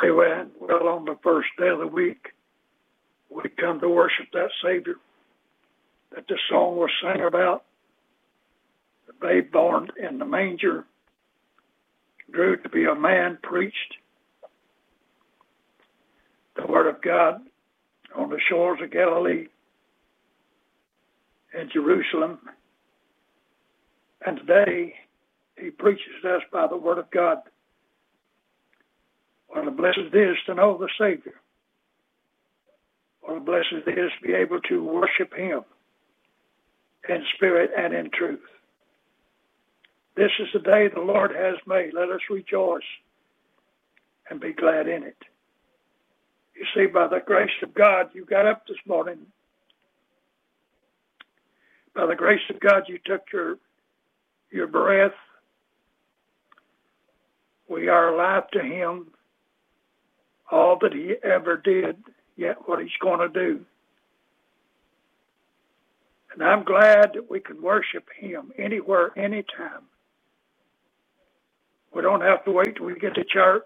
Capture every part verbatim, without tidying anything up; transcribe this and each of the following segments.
Amen. Well, on the first day of the week, we come to worship that Savior that the song was sang about. The babe born in the manger grew to be a man, preached the word of God on the shores of Galilee and Jerusalem. And today, he preaches to us by the word of God. What a blessing it is to know the Savior. What a blessing it is to be able to worship him in spirit and in truth. This is the day the Lord has made. Let us rejoice and be glad in it. You see, by the grace of God, you got up this morning. By the grace of God, you took your, your breath. We are alive to him. All that he ever did, yet what he's going to do. And I'm glad that we can worship him anywhere, anytime. We don't have to wait till we get to church.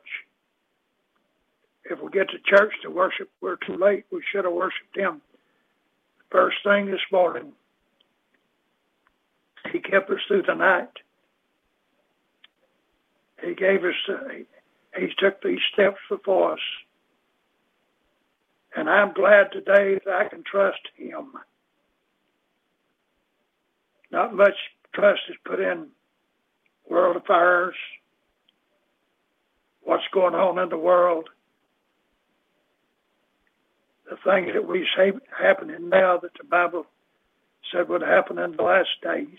If we get to church to worship, we're too late. We should have worshiped him first thing this morning. He kept us through the night. He gave us, uh, he took these steps before us. And I'm glad today that I can trust him. Not much trust is put in world affairs, what's going on in the world, the things that we see happening now that the Bible said would happen in the last days.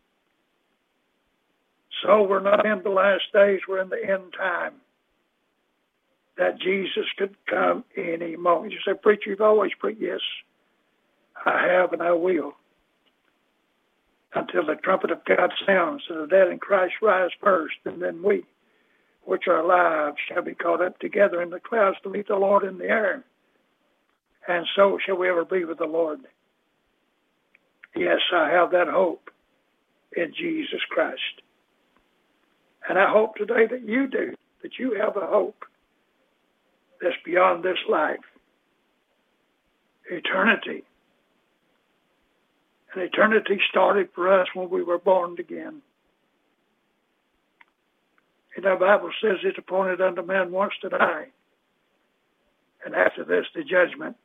So we're not in the last days, we're in the end time. That Jesus could come any moment. You say, preacher, you've always preached. Yes, I have and I will. Until the trumpet of God sounds and the dead in Christ rise first, and then we, which are alive, shall be caught up together in the clouds to meet the Lord in the air. And so shall we ever be with the Lord. Yes, I have that hope in Jesus Christ. And I hope today that you do, that you have a hope that's beyond this life. Eternity. And eternity started for us when we were born again. And the Bible says it's appointed unto man once to die. And after this, the judgment.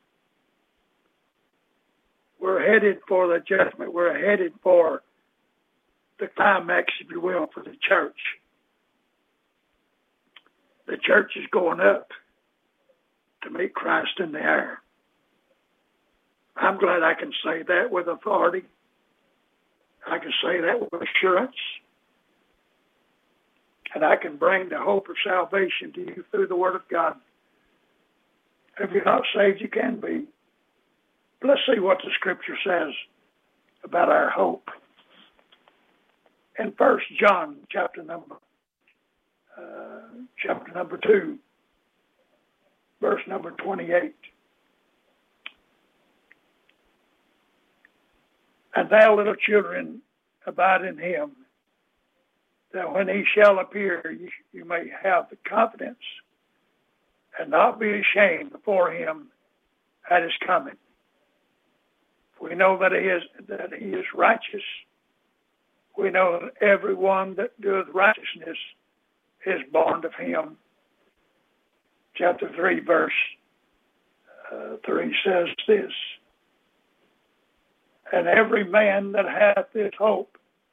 We're headed for the judgment. We're headed for the climax, if you will, for the church. The church is going up to meet Christ in the air. I'm glad I can say that with authority. I can say that with assurance. And I can bring the hope of salvation to you through the Word of God. If you're not saved, you can be. But let's see what the Scripture says about our hope. In First John chapter number, uh, chapter number two, verse number twenty-eight. And thou, little children, abide in him, that when he shall appear, you, you may have the confidence and not be ashamed before him at his coming. We know that he is that he is righteous. We know that everyone that doeth righteousness is born of him. Chapter three, verse uh, three says this. And every man that hath this hope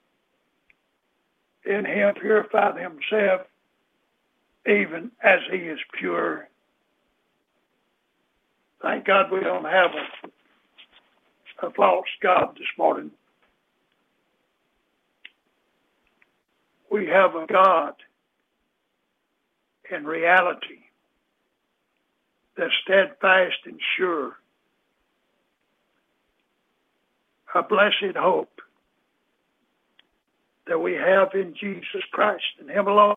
in him purifieth himself, even as he is pure. Thank God we don't have a, a false God this morning. We have a God in reality that's steadfast and sure. A blessed hope that we have in Jesus Christ and him alone.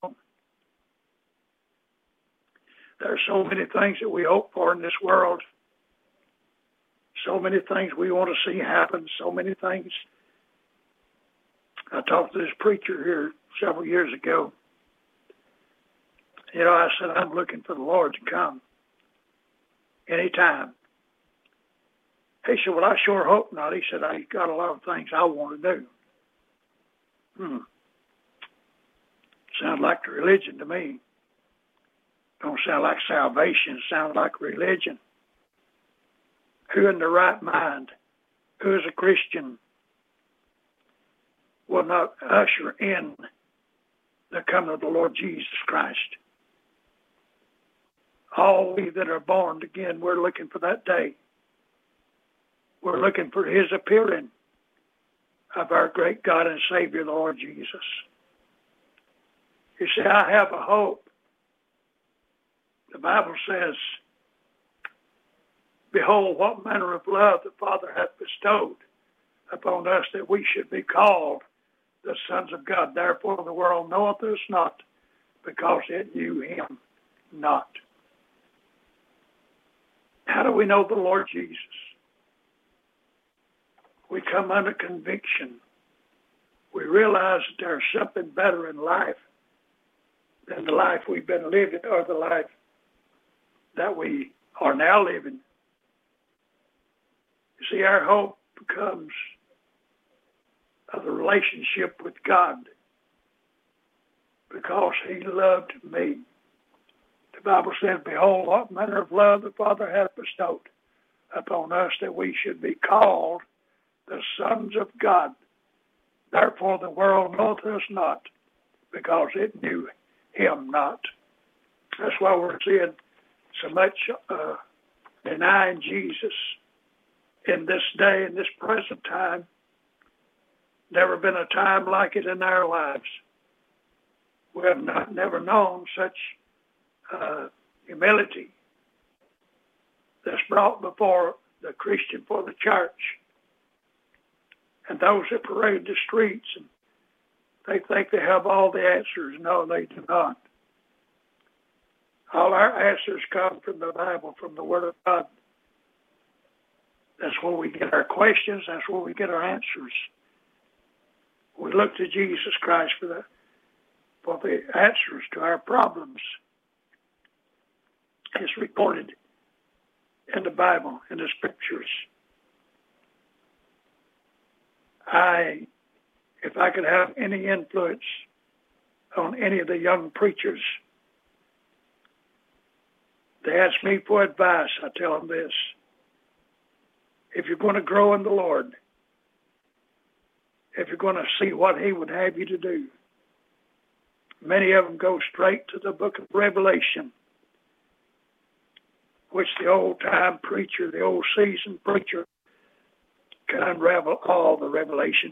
There are so many things that we hope for in this world. So many things we want to see happen. So many things. I talked to this preacher here several years ago. You know, I said, I'm looking for the Lord to come anytime. He said, well, I sure hope not. He said, I got a lot of things I want to do. Hmm. Sounds like religion to me. Don't sound like salvation. It sounds like religion. Who in their right mind, who is a Christian, will not usher in the coming of the Lord Jesus Christ? All we that are born again, we're looking for that day. We're looking for his appearing of our great God and Savior, the Lord Jesus. You see, I have a hope. The Bible says, behold, what manner of love the Father hath bestowed upon us, that we should be called the sons of God. Therefore the world knoweth us not, because it knew him not. How do we know the Lord Jesus? We come under conviction. We realize that there's something better in life than the life we've been living, or the life that we are now living. You see, our hope becomes of the relationship with God, because he loved me. The Bible says, behold, what manner of love the Father hath bestowed upon us, that we should be called the sons of God. Therefore the world knoweth us not, because it knew him not. That's why we're seeing so much uh, denying Jesus in this day, in this present time. Never been a time like it in our lives. We have not never known such uh, humility that's brought before the Christian, for the church, and those that parade the streets, and they think they have all the answers. No, they do not. All our answers come from the Bible, from the Word of God. That's where we get our questions. That's where we get our answers. We look to Jesus Christ for the, for the answers to our problems. It's recorded in the Bible, in the Scriptures. I, if I could have any influence on any of the young preachers, they ask me for advice, I tell them this: if you're going to grow in the Lord, if you're going to see what he would have you to do, many of them go straight to the book of Revelation, which the old-time preacher, the old seasoned preacher, can unravel all the revelation.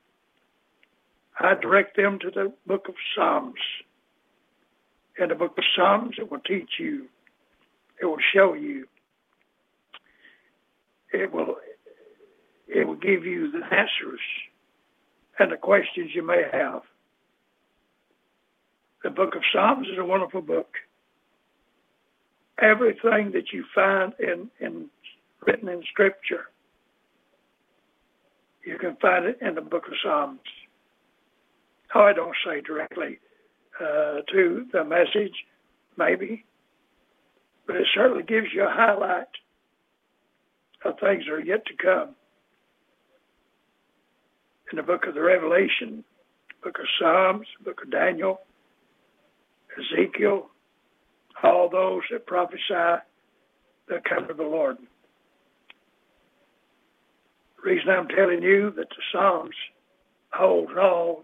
I direct them to the book of Psalms. In the book of Psalms, it will teach you. It will show you. It will, it will give you the answers and the questions you may have. The book of Psalms is a wonderful book. Everything that you find in, in written in Scripture, you can find it in the book of Psalms. Oh, I don't say directly uh, to the message, maybe, but it certainly gives you a highlight of things that are yet to come. In the book of the Revelation, book of Psalms, book of Daniel, Ezekiel, all those that prophesy the coming of the Lord. The reason I'm telling you that the Psalms hold all,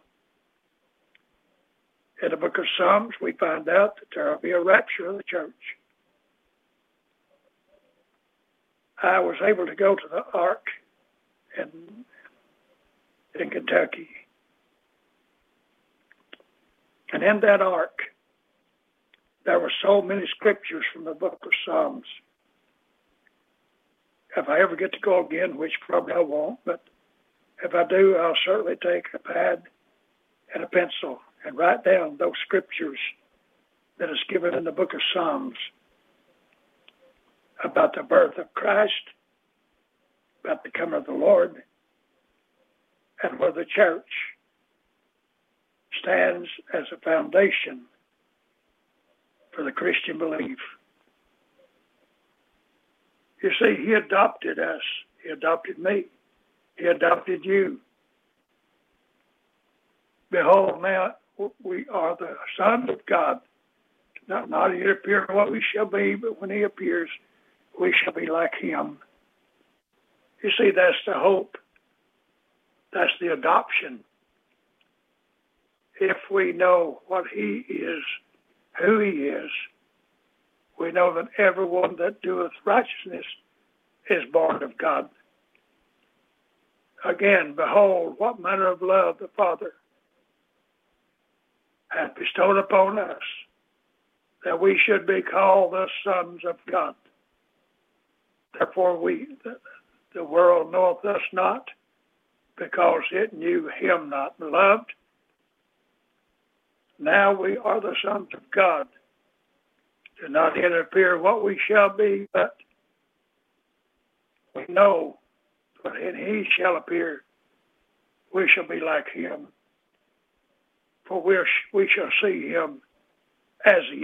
in the book of Psalms, we find out that there will be a rapture of the church. I was able to go to the Ark in, in Kentucky. And in that Ark, there were so many scriptures from the book of Psalms. If I ever get to go again, which probably I won't, but if I do, I'll certainly take a pad and a pencil and write down those scriptures that is given in the book of Psalms about the birth of Christ, about the coming of the Lord, and where the church stands as a foundation for the Christian belief. You see, he adopted us. He adopted me. He adopted you. Behold, now we are the sons of God. Not, not yet appear what we shall be, but when he appears, we shall be like him. You see, that's the hope. That's the adoption. If we know what he is, who he is, we know that everyone that doeth righteousness is born of God. Again, behold, what manner of love the Father hath bestowed upon us, that we should be called the sons of God. Therefore, we the, the world knoweth us not, because it knew him not. Beloved, now we are the sons of God. Do not yet appear what we shall be, but we know that when he shall appear, we shall be like him. For we, are, we shall see him as he